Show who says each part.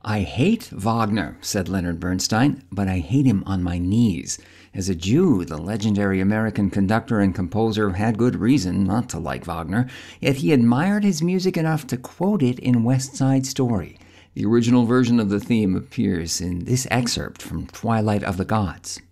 Speaker 1: I hate Wagner, said Leonard Bernstein, but I hate him on my knees. As a Jew, the legendary American conductor and composer had good reason not to like Wagner, yet he admired his music enough to quote it in West Side Story. The original version of the theme appears in this excerpt from Twilight of the Gods.